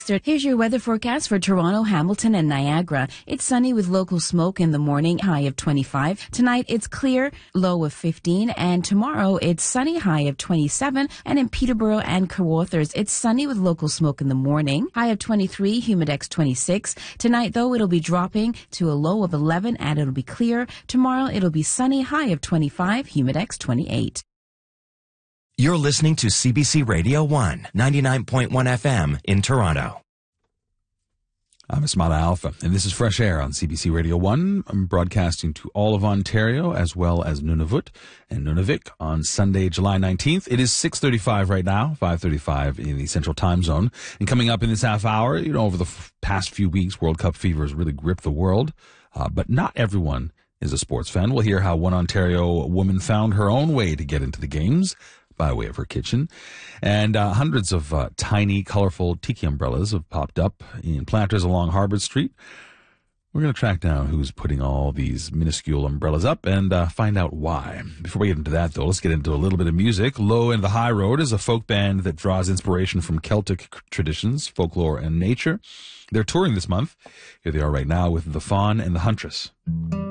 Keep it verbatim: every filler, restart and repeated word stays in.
Here's your weather forecast for Toronto, Hamilton, and Niagara. It's sunny with local smoke in the morning, high of twenty-five. Tonight, it's clear, low of fifteen. And tomorrow, it's sunny, high of twenty-seven. And in Peterborough and Kawarthas, it's sunny with local smoke in the morning, high of twenty-three, humidex twenty-six. Tonight, though, it'll be dropping to a low of eleven, and it'll be clear. Tomorrow, it'll be sunny, high of twenty-five, humidex twenty-eight. You're listening to C B C Radio one, ninety-nine point one F M in Toronto. I'm Ismaila Alpha, and this is Fresh Air on C B C Radio one. I'm broadcasting to all of Ontario, as well as Nunavut and Nunavik on Sunday, July nineteenth. It is six thirty-five right now, five thirty-five in the Central Time Zone. And coming up in this half hour, you know, over the f- past few weeks, World Cup fever has really gripped the world. Uh, but not everyone is a sports fan. We'll hear how one Ontario woman found her own way to get into the games by way of her kitchen. And uh, hundreds of uh, tiny, colorful tiki umbrellas have popped up in planters along Harvard Street. We're going to track down who's putting all these minuscule umbrellas up and uh, find out why. Before we get into that, though, let's get into a little bit of music. Low and the High Road is a folk band that draws inspiration from Celtic traditions, folklore, and nature. They're touring this month. Here they are right now with The Fawn and the Huntress.